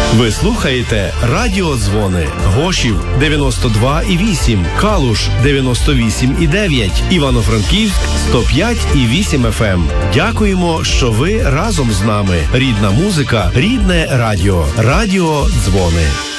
Ви слухаєте Радіодзвони. Гошів 92,8, Калуш 98,9, Івано-Франківськ 105,8 FM. Дякуємо, що ви разом з нами. Рідна музика, рідне радіо. Радіодзвони.